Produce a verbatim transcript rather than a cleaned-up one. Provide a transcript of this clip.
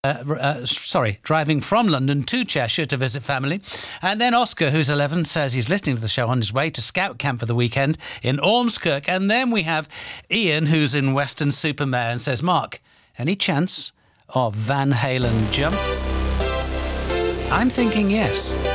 Uh, uh, sorry, driving from London to Cheshire to visit family. And then Oscar, who's eleven, says he's listening to the show on his way to scout camp for the weekend in Ormskirk. And then we have Ian, who's in Weston-super-Mare, and says, Mark, any chance of Van Halen jump? I'm thinking yes.